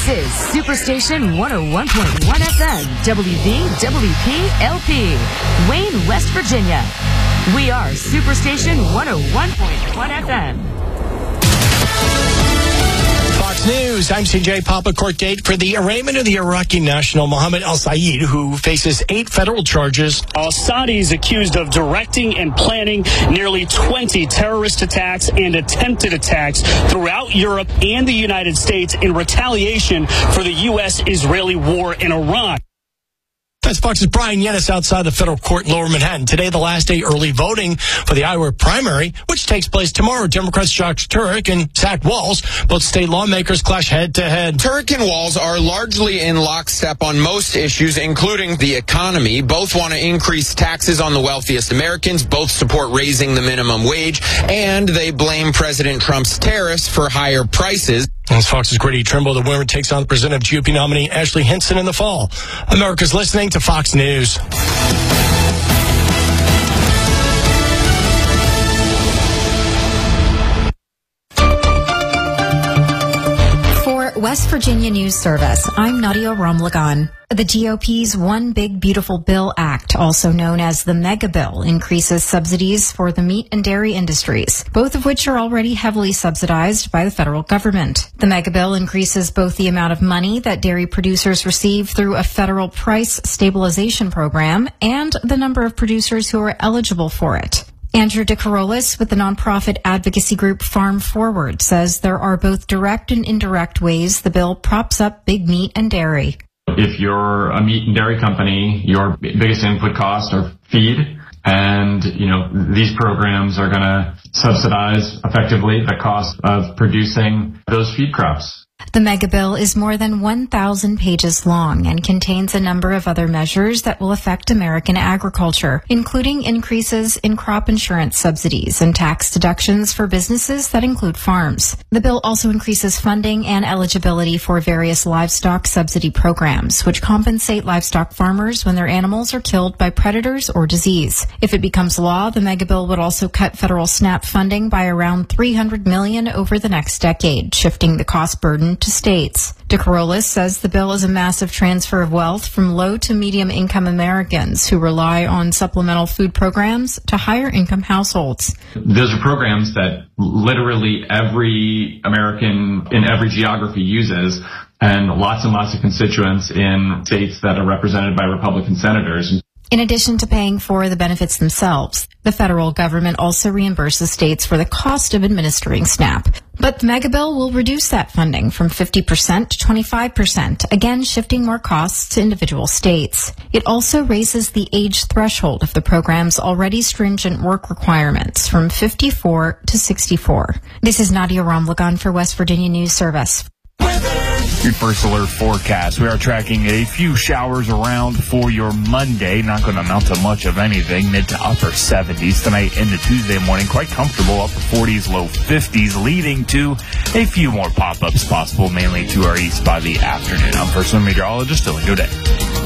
is Superstation 101.1 FM, WVWP-LP, Wayne, West Virginia. We are Superstation 101.1 FM. Fox News, I'm CJ Papa. Court date for the arraignment of the Iraqi national Mohammed al-Sayed, who faces 8 federal charges. Al-Sayed is accused of directing and planning nearly 20 terrorist attacks and attempted attacks throughout Europe and the United States in retaliation for the U.S.-Israeli war in Iraq. That's Fox's Brian Yennis outside the federal court in Lower Manhattan. Today, the last day early voting for the Iowa primary, which takes place tomorrow. Democrats Josh Turek and Zach Walz, both state lawmakers, clash head-to-head. Turek and Walz are largely in lockstep on most issues, including the economy. Both want to increase taxes on the wealthiest Americans. Both support raising the minimum wage. And they blame President Trump's tariffs for higher prices. As Fox's Grady Trimble, the winner, takes on the president of GOP nominee Ashley Hinson in the fall. America's listening to Fox News. For West Virginia News Service, I'm Nadia Ramlagan. The GOP's One Big Beautiful Bill Act, also known as the Mega Bill, increases subsidies for the meat and dairy industries, both of which are already heavily subsidized by the federal government. The Mega Bill increases both the amount of money that dairy producers receive through a federal price stabilization program and the number of producers who are eligible for it. Andrew DeCarolis with the nonprofit advocacy group Farm Forward says there are both direct and indirect ways the bill props up big meat and dairy. If you're a meat and dairy company, your biggest input costs are feed. And, these programs are going to subsidize effectively the cost of producing those feed crops. The Mega Bill is more than 1,000 pages long and contains a number of other measures that will affect American agriculture, including increases in crop insurance subsidies and tax deductions for businesses that include farms. The bill also increases funding and eligibility for various livestock subsidy programs, which compensate livestock farmers when their animals are killed by predators or disease. If it becomes law, the Mega Bill would also cut federal SNAP funding by around $300 million over the next decade, shifting the cost burden to states. DeCarolis says the bill is a massive transfer of wealth from low to medium income Americans who rely on supplemental food programs to higher income households. Those are programs that literally every American in every geography uses, and lots of constituents in states that are represented by Republican senators. In addition to paying for the benefits themselves, the federal government also reimburses states for the cost of administering SNAP. But the Mega Bill will reduce that funding from 50% to 25%, again shifting more costs to individual states. It also raises the age threshold of the program's already stringent work requirements from 54 to 64. This is Nadia Ramlagan for West Virginia News Service. Your first alert forecast. We are tracking a few showers around for your Monday. Not going to amount to much of anything. Mid to upper 70s tonight into Tuesday morning. Quite comfortable. Upper 40s, low 50s, leading to a few more pop-ups possible, mainly to our east by the afternoon. I'm personal meteorologist Dylan Godet.